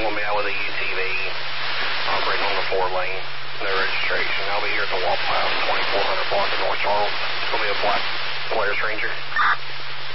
going to be out with a UTV operating on the 4-lane. No registration. I'll be here at the Waffle House, 2400 block of North Charles. It's going to be a black Polaris Ranger.